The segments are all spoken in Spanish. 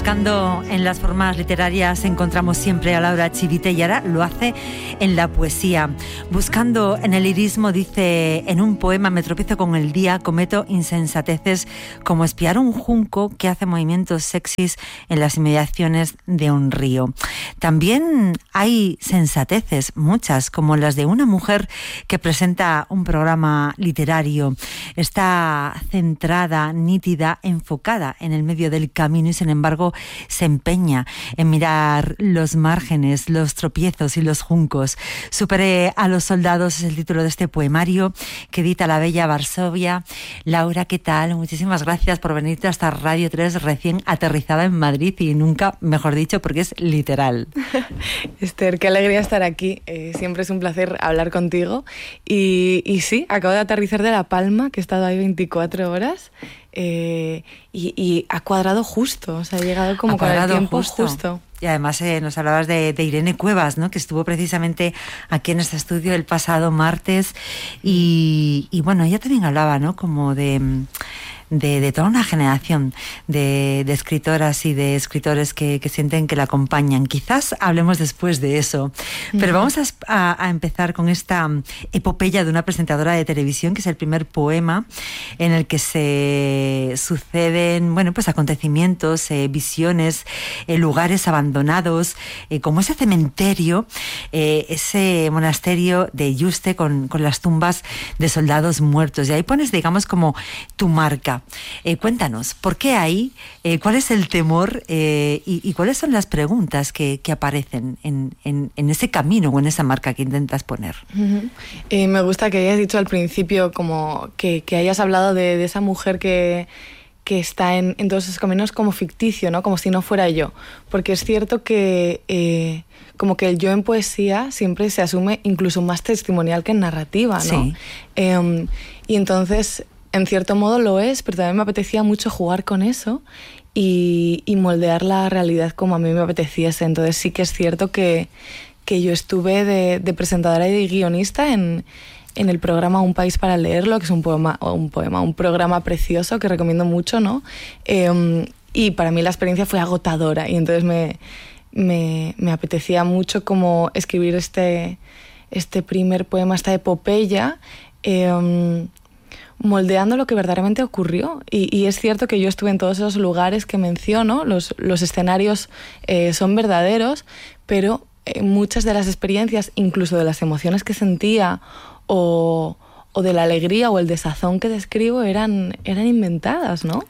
Buscando en las formas literarias encontramos siempre a Laura Chivite y ahora lo hace en la poesía. Buscando en el lirismo dice en un poema: me tropiezo con el día, cometo insensateces como espiar un junco que hace movimientos sexys en las inmediaciones de un río. También hay sensateces, muchas, como las de una mujer que presenta un programa literario. Está centrada, nítida, enfocada en el medio del camino y sin embargo se empeña en mirar los márgenes, los tropiezos y los juncos. Superé a los soldados es el título de este poemario que edita la bella Varsovia. Laura, ¿qué tal? Muchísimas gracias por venirte hasta Radio 3 recién aterrizada en Madrid y nunca mejor dicho porque es literal. Esther, qué alegría estar aquí. Siempre es un placer hablar contigo. Y sí, acabo de aterrizar de La Palma, que he estado ahí 24 horas. Y ha cuadrado justo, o sea, ha llegado como con el tiempo justo. Y además nos hablabas de Irene Cuevas, ¿no? Que estuvo precisamente aquí en este estudio el pasado martes y bueno, ella también hablaba, ¿no? Como de toda una generación de escritoras y de escritores que sienten que la acompañan. Quizás hablemos después de eso, pero vamos a empezar con esta epopeya de una presentadora de televisión, que es el primer poema en el que se suceden, bueno, pues acontecimientos, visiones, lugares abandonados, como ese cementerio, ese monasterio de Yuste con las tumbas de soldados muertos. Y ahí pones, digamos, como tu marca. Cuéntanos, ¿por qué ahí? ¿Cuál es el temor? Y cuáles son las preguntas que aparecen en ese camino o en esa marca que intentas poner. Me gusta que hayas dicho al principio como que hayas hablado de esa mujer que está en todos esos caminos como ficticio, ¿no? Como si no fuera yo. Porque es cierto que como que el yo en poesía siempre se asume incluso más testimonial que en narrativa, ¿no? Sí. Y entonces, en cierto modo lo es, pero también me apetecía mucho jugar con eso y moldear la realidad como a mí me apeteciese. Entonces sí que es cierto que yo estuve de presentadora y de guionista en el programa Un País para Leerlo, que es un programa precioso que recomiendo mucho, ¿no? Y para mí la experiencia fue agotadora y entonces me apetecía mucho como escribir este primer poema, esta epopeya, moldeando lo que verdaderamente ocurrió. Y es cierto que yo estuve en todos esos lugares que menciono, los escenarios son verdaderos, pero muchas de las experiencias, incluso de las emociones que sentía o de la alegría o el desazón que describo eran inventadas, ¿no?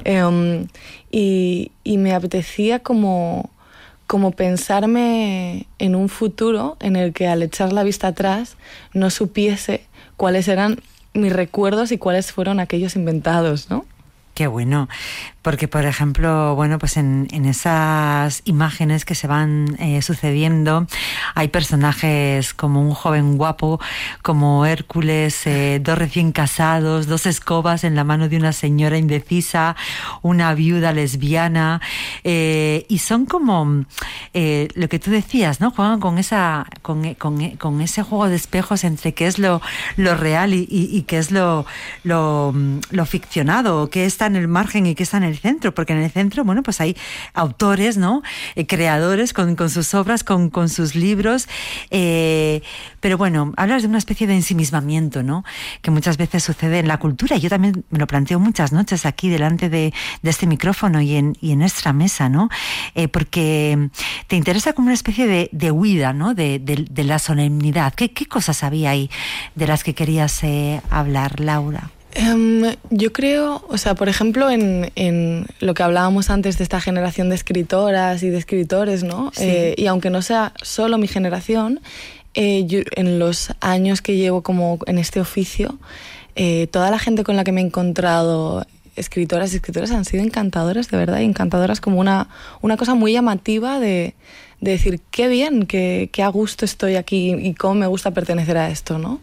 Y me apetecía como pensarme en un futuro en el que al echar la vista atrás no supiese cuáles eran mis recuerdos y cuáles fueron aquellos inventados, ¿no? Qué bueno, porque por ejemplo, bueno, pues en esas imágenes que se van sucediendo hay personajes como un joven guapo, como Hércules, dos recién casados, dos escobas en la mano de una señora indecisa, una viuda lesbiana, y son como lo que tú decías, ¿no? Juegan con ese juego de espejos entre qué es lo real y qué es lo ficcionado, qué está en el margen y qué está en el centro, porque en el centro, bueno, pues hay autores, ¿no? Creadores con sus obras, con sus libros, pero bueno, hablas de una especie de ensimismamiento, ¿no? Que muchas veces sucede en la cultura, y yo también me lo planteo muchas noches aquí delante de este micrófono y en nuestra mesa, ¿no? Porque te interesa como una especie de huida, ¿no? De la solemnidad. ¿Qué cosas había ahí de las que querías hablar, Laura? Yo creo, o sea, por ejemplo, en lo que hablábamos antes de esta generación de escritoras y de escritores, ¿no? Sí. Y aunque no sea solo mi generación, yo, en los años que llevo como en este oficio, toda la gente con la que me he encontrado, escritoras y escritores, han sido encantadoras, de verdad, y encantadoras como una cosa muy llamativa de decir, qué bien, qué a gusto estoy aquí y cómo me gusta pertenecer a esto, ¿no?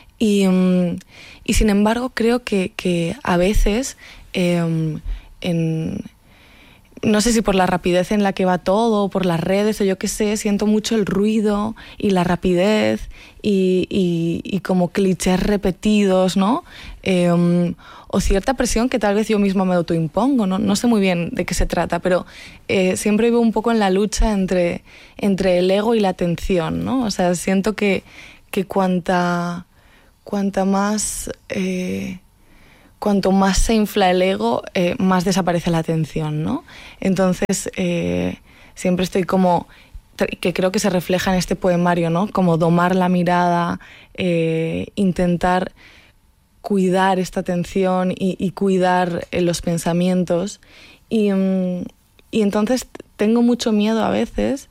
Y sin embargo creo que a veces no sé si por la rapidez en la que va todo, por las redes o yo qué sé, siento mucho el ruido y la rapidez y como clichés repetidos, ¿no? O cierta presión que tal vez yo misma me autoimpongo, ¿no? No sé muy bien de qué se trata, pero siempre vivo un poco en la lucha entre el ego y la atención, ¿no? O sea, siento que cuanta más... cuanto más se infla el ego, más desaparece la atención, ¿no? Entonces, siempre estoy como... que creo que se refleja en este poemario, ¿no? Como domar la mirada, intentar cuidar esta atención y cuidar los pensamientos. Y entonces tengo mucho miedo a veces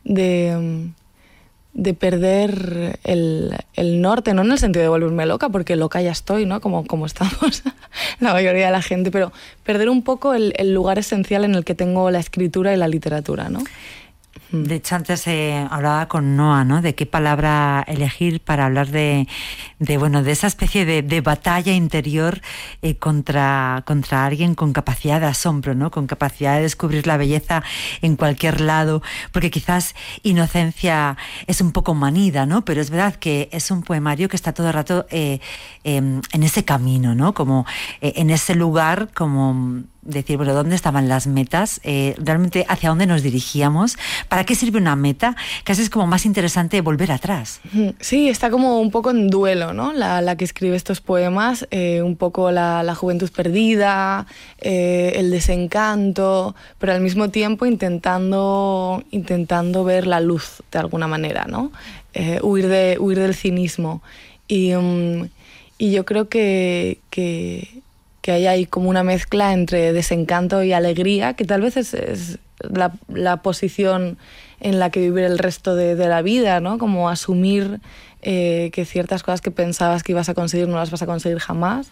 de perder el norte, no en el sentido de volverme loca, porque loca ya estoy, ¿no? Como estamos la mayoría de la gente, pero perder un poco el lugar esencial en el que tengo la escritura y la literatura, ¿no? De hecho, antes hablaba con Noa, ¿no? De qué palabra elegir para hablar de esa especie de batalla interior contra alguien con capacidad de asombro, ¿no? Con capacidad de descubrir la belleza en cualquier lado, porque quizás Inocencia es un poco manida, ¿no? Pero es verdad que es un poemario que está todo el rato en ese camino, ¿no? Como en ese lugar, como decir, bueno, ¿dónde estaban las metas? Realmente, ¿hacia dónde nos dirigíamos? ¿Para qué sirve una meta? Casi es como más interesante volver atrás. Sí, está como un poco en duelo, ¿no? La que escribe estos poemas, un poco la juventud perdida, el desencanto, pero al mismo tiempo intentando ver la luz de alguna manera, ¿no? Huir del cinismo. Y yo creo que hay ahí como una mezcla entre desencanto y alegría, que tal vez es la posición en la que vivir el resto de la vida, ¿no? Como asumir que ciertas cosas que pensabas que ibas a conseguir no las vas a conseguir jamás.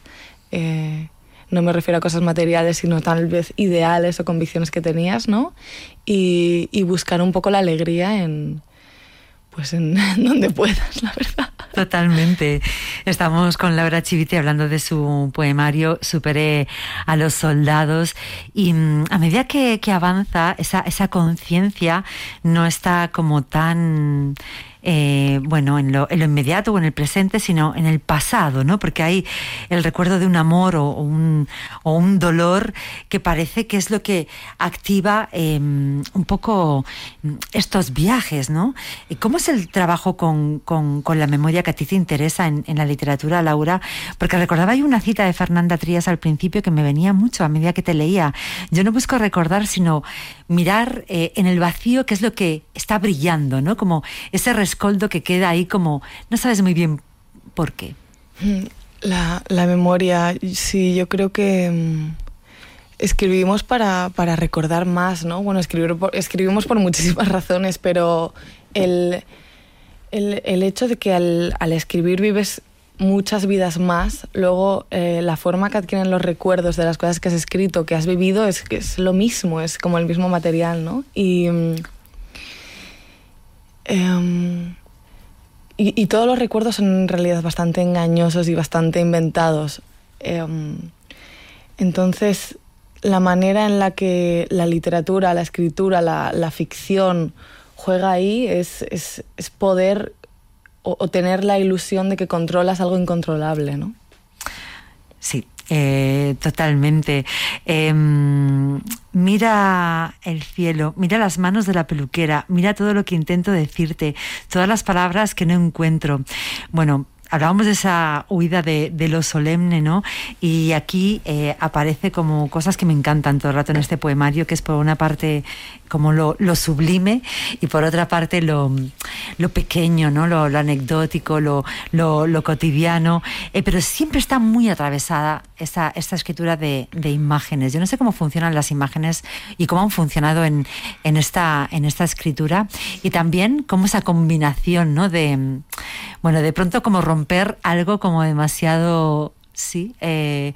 No me refiero a cosas materiales, sino tal vez ideales o convicciones que tenías, ¿no? Y buscar un poco la alegría en donde puedas, la verdad. Totalmente. Estamos con Laura Chivite hablando de su poemario Superé a los soldados, y a medida que avanza esa conciencia no está como tan en lo inmediato o en el presente, sino en el pasado, ¿no? Porque hay el recuerdo de un amor o un dolor que parece que es lo que activa un poco estos viajes, ¿no? ¿Cómo es el trabajo con la memoria que a ti te interesa en la literatura, Laura? Porque recordaba yo una cita de Fernanda Trías al principio que me venía mucho a medida que te leía. Yo no busco recordar, sino mirar en el vacío qué es lo que está brillando, ¿no? Como ese rescoldo que queda ahí, como no sabes muy bien por qué. La memoria, sí, yo creo que escribimos para recordar más, ¿no? Bueno, escribimos por muchísimas razones, pero el hecho de que al escribir vives muchas vidas más, luego la forma que adquieren los recuerdos de las cosas que has escrito, que has vivido, es lo mismo, es como el mismo material, ¿no? Y todos los recuerdos son en realidad bastante engañosos y bastante inventados. Entonces, la manera en la que la literatura, la escritura, la ficción juega ahí es poder o tener la ilusión de que controlas algo incontrolable, ¿no? Sí, totalmente. Mira el cielo, mira las manos de la peluquera, mira todo lo que intento decirte, todas las palabras que no encuentro. Bueno, hablábamos de esa huida de lo solemne, ¿no? Y aquí aparece como cosas que me encantan todo el rato en este poemario, que es por una parte como lo sublime y por otra parte lo pequeño, ¿no? Lo anecdótico, lo cotidiano, pero siempre está muy atravesada esta escritura de imágenes. Yo no sé cómo funcionan las imágenes y cómo han funcionado en esta escritura, y también cómo esa combinación, ¿no? De pronto como romper algo como demasiado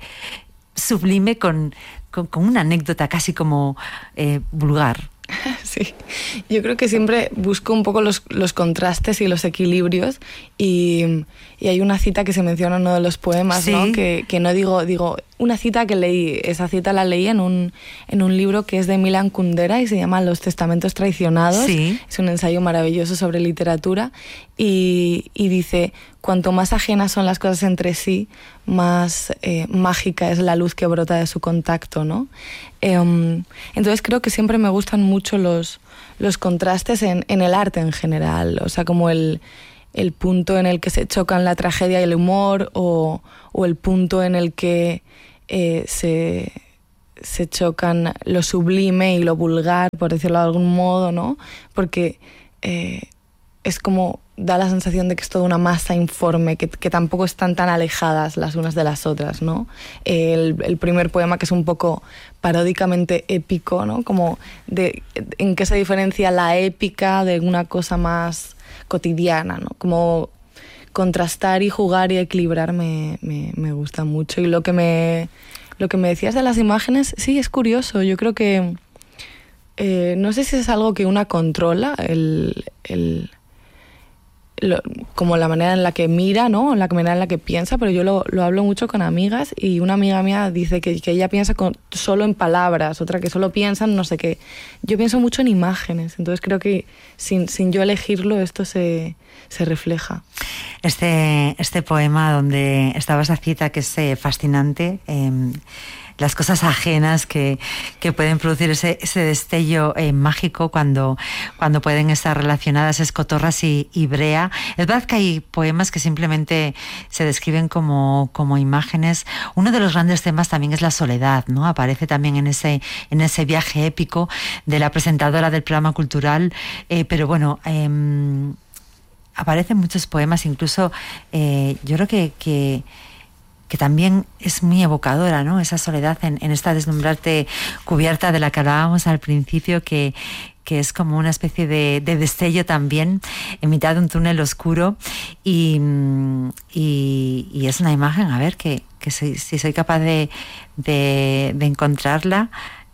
sublime con una anécdota casi como vulgar. Sí, yo creo que siempre busco un poco los contrastes y los equilibrios y hay una cita que se menciona en uno de los poemas, ¿sí? ¿No? Que no digo una cita que leí, esa cita la leí en un libro que es de Milan Kundera y se llama Los Testamentos Traicionados. Sí. Es un ensayo maravilloso sobre literatura y dice: cuanto más ajenas son las cosas entre sí, más mágica es la luz que brota de su contacto, ¿no? Entonces creo que siempre me gustan mucho los contrastes en el arte en general, o sea, como el punto en el que se chocan la tragedia y el humor o el punto en el que se chocan lo sublime y lo vulgar, por decirlo de algún modo, ¿no? Porque es como da la sensación de que es toda una masa informe, que tampoco están tan alejadas las unas de las otras, ¿no? El primer poema, que es un poco paródicamente épico, ¿no? Como en qué se diferencia la épica de una cosa más cotidiana, ¿no? Como contrastar y jugar y equilibrar me gusta mucho. Y lo que me decías de las imágenes, sí, es curioso. Yo creo que no sé si es algo que una controla, como la manera en la que mira, ¿no? La manera en la que piensa, pero yo lo hablo mucho con amigas y una amiga mía dice que ella piensa solo en palabras, otra que solo piensa en no sé qué. Yo pienso mucho en imágenes, entonces creo que sin yo elegirlo esto se refleja. Este poema donde estaba esa cita que es fascinante, las cosas ajenas que pueden producir ese destello mágico cuando pueden estar relacionadas, Escotorras y Brea. Es verdad que hay poemas que simplemente se describen como imágenes. Uno de los grandes temas también es la soledad, ¿no? Aparece también en ese viaje épico de la presentadora del programa cultural, pero bueno, aparecen muchos poemas, incluso yo creo que también es muy evocadora, ¿no? Esa soledad en esta deslumbrante cubierta de la que hablábamos al principio, que es como una especie de destello también en mitad de un túnel oscuro y es una imagen, a ver, que si soy capaz de encontrarla,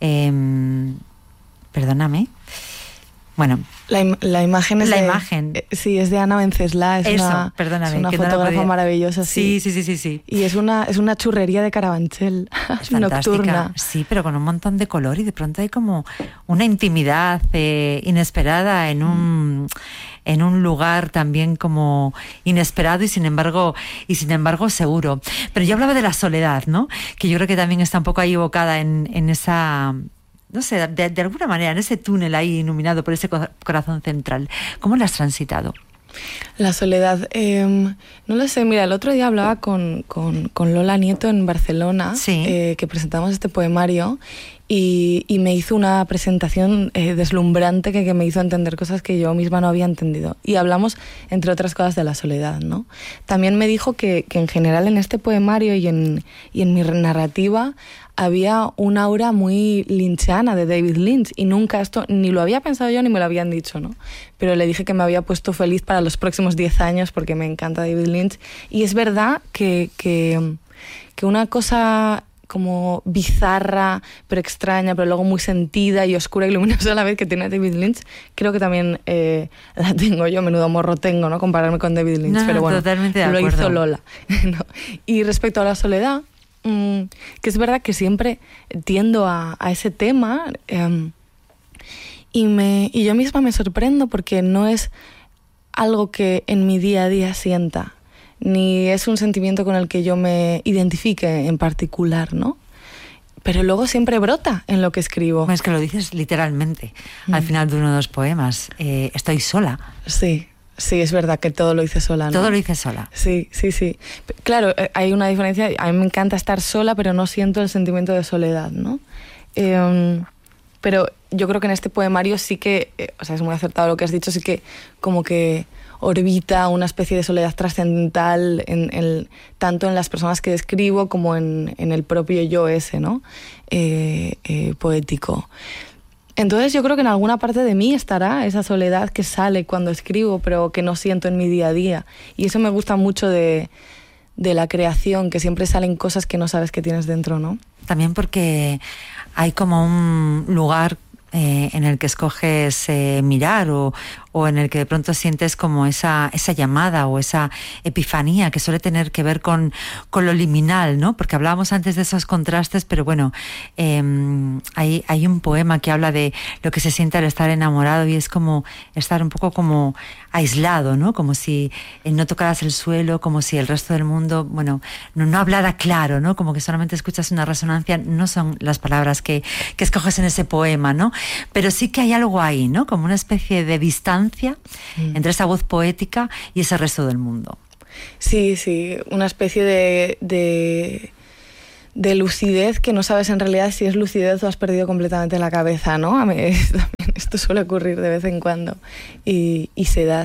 perdóname. Bueno, la imagen es la imagen. Sí, es de Ana Vencesla. Es una fotógrafa maravillosa. Sí. Y es una churrería de Carabanchel. Es nocturna. Sí, pero con un montón de color y de pronto hay como una intimidad inesperada en un lugar también como inesperado y sin embargo seguro. Pero yo hablaba de la soledad, ¿no? Que yo creo que también está un poco ahí evocada en esa... No sé, de alguna manera, en ese túnel ahí iluminado por ese corazón central. ¿Cómo la has transitado? La soledad, no lo sé. Mira, el otro día hablaba con Lola Nieto en Barcelona, sí. Que presentamos este poemario y me hizo una presentación deslumbrante que me hizo entender cosas que yo misma no había entendido. Y hablamos, entre otras cosas, de la soledad, ¿no? También me dijo que en general en este poemario y en mi narrativa había un aura muy lynchiana de David Lynch y nunca esto ni lo había pensado yo ni me lo habían dicho, ¿no? Pero le dije que me había puesto feliz para los próximos 10 años porque me encanta David Lynch y es verdad que una cosa como bizarra, pero extraña, pero luego muy sentida y oscura y luminosa a la vez que tiene David Lynch, creo que también la tengo yo, menudo morro tengo, ¿no? Compararme con David Lynch, no, pero bueno, totalmente de lo acuerdo. hizo Lola. ¿No? Y respecto a la soledad, que es verdad que siempre tiendo a ese tema y yo misma me sorprendo porque no es algo que en mi día a día sienta, ni es un sentimiento con el que yo me identifique en particular, ¿no? Pero luego siempre brota en lo que escribo. Es que lo dices literalmente al final de uno de los poemas. Estoy sola. Sí, es verdad que todo lo hice sola, ¿no? Todo lo hice sola. Sí. Claro, hay una diferencia. A mí me encanta estar sola, pero no siento el sentimiento de soledad, ¿no? Pero yo creo que en este poemario sí que, o sea, es muy acertado lo que has dicho, sí que como que orbita una especie de soledad trascendental tanto en las personas que describo como en el propio yo ese, ¿no? Poético. Entonces yo creo que en alguna parte de mí estará esa soledad que sale cuando escribo, pero que no siento en mi día a día. Y eso me gusta mucho de la creación, que siempre salen cosas que no sabes que tienes dentro, ¿no? También porque hay como un lugar en el que escoges mirar o en el que de pronto sientes como esa llamada o esa epifanía que suele tener que ver con lo liminal, ¿no? Porque hablábamos antes de esos contrastes, pero bueno, hay un poema que habla de lo que se siente al estar enamorado y es como estar un poco como aislado, ¿no? Como si no tocaras el suelo, como si el resto del mundo, bueno, no hablara claro, ¿no? Como que solamente escuchas una resonancia, no son las palabras que escoges en ese poema, ¿no? Pero sí que hay algo ahí, ¿no? Como una especie de distancia entre esa voz poética y ese resto del mundo. Sí, una especie de lucidez que no sabes en realidad si es lucidez o has perdido completamente la cabeza, ¿no? A mí también esto suele ocurrir de vez en cuando y se da.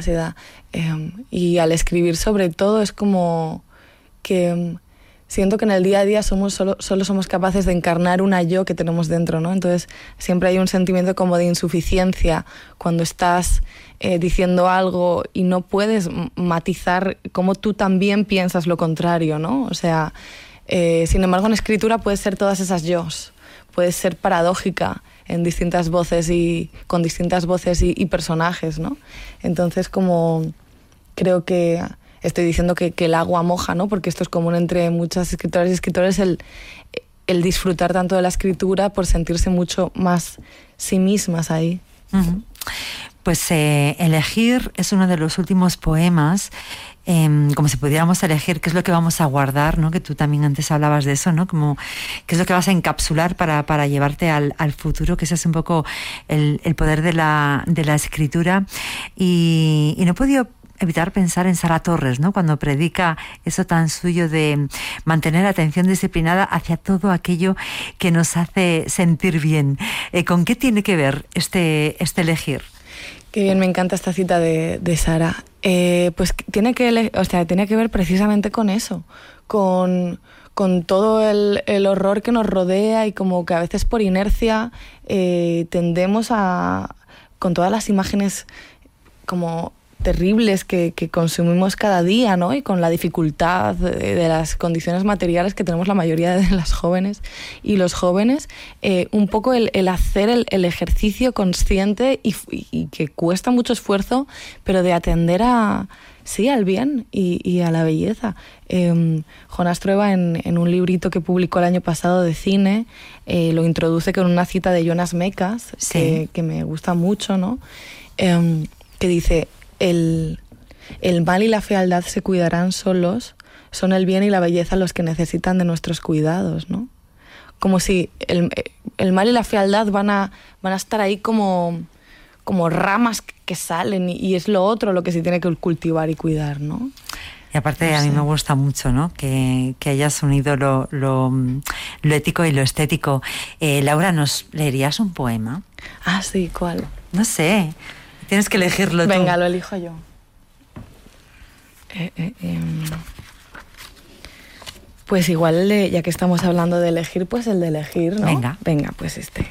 Y al escribir sobre todo es como que siento que en el día a día solo somos capaces de encarnar una yo que tenemos dentro, ¿no? Entonces siempre hay un sentimiento como de insuficiencia cuando estás diciendo algo y no puedes matizar cómo tú también piensas lo contrario, ¿no? O sea, sin embargo en escritura puedes ser todas esas yos, puedes ser paradójica en distintas voces y con distintas voces y personajes, ¿no? Entonces como creo que estoy diciendo que el agua moja, ¿no? Porque esto es común entre muchas escritoras y escritores, el disfrutar tanto de la escritura por sentirse mucho más sí mismas ahí. Uh-huh. Pues elegir es uno de los últimos poemas, como si pudiéramos elegir qué es lo que vamos a guardar, ¿no? Que tú también antes hablabas de eso, ¿no? Como qué es lo que vas a encapsular para llevarte al futuro, que ese es un poco el poder de la escritura. Y no he podido evitar pensar en Sara Torres, ¿no? Cuando predica eso tan suyo de mantener la atención disciplinada hacia todo aquello que nos hace sentir bien. ¿Con qué tiene que ver este elegir? Qué bien, me encanta esta cita de Sara. Pues tiene que ver precisamente con eso, con todo el horror que nos rodea y como que a veces por inercia tendemos con todas las imágenes como terribles que consumimos cada día, ¿no? Y con la dificultad de las condiciones materiales que tenemos la mayoría de las jóvenes y los jóvenes, un poco el hacer el ejercicio consciente y que cuesta mucho esfuerzo, pero de atender al bien y a la belleza. Jonás Trueba en un librito que publicó el año pasado de cine lo introduce con una cita de Jonas Mekas, sí, que me gusta mucho, ¿no? Que dice: el mal y la fealdad se cuidarán solos, son el bien y la belleza los que necesitan de nuestros cuidados, ¿no? Como si el mal y la fealdad van a estar ahí como ramas que salen y es lo otro lo que se tiene que cultivar y cuidar, ¿no? Y aparte a mí me gusta mucho, ¿no? Que hayas unido lo ético y lo estético. Laura, ¿nos leerías un poema? Ah, sí, ¿cuál? No sé. Tienes que elegirlo tú. Venga, lo elijo yo. Pues igual, ya que estamos hablando de elegir, pues el de elegir, ¿no? Venga, pues este.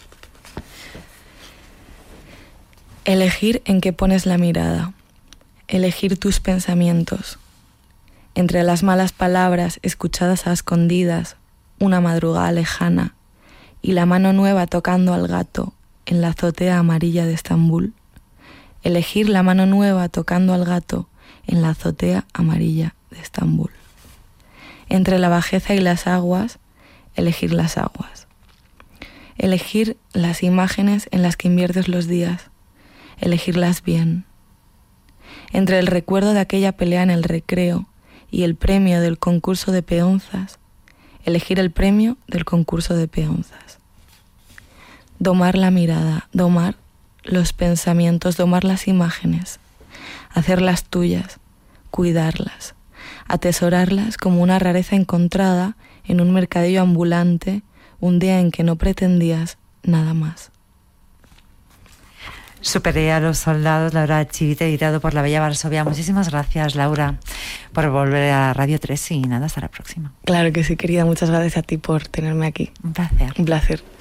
Elegir en qué pones la mirada. Elegir tus pensamientos. Entre las malas palabras escuchadas a escondidas, una madrugada lejana, y la mano nueva tocando al gato en la azotea amarilla de Estambul. Elegir la mano nueva tocando al gato en la azotea amarilla de Estambul. Entre la bajeza y las aguas, elegir las aguas. Elegir las imágenes en las que inviertes los días, elegirlas bien. Entre el recuerdo de aquella pelea en el recreo y el premio del concurso de peonzas, elegir el premio del concurso de peonzas. Domar la mirada, domar los pensamientos, domar las imágenes, hacerlas tuyas, cuidarlas, atesorarlas como una rareza encontrada en un mercadillo ambulante un día en que no pretendías nada más. Superé a los soldados, Laura Chivite, editado por La Bella Varsovia. Muchísimas gracias, Laura, por volver a Radio 3 y nada, hasta la próxima. Claro que sí, querida. Muchas gracias a ti por tenerme aquí. Un placer. Un placer.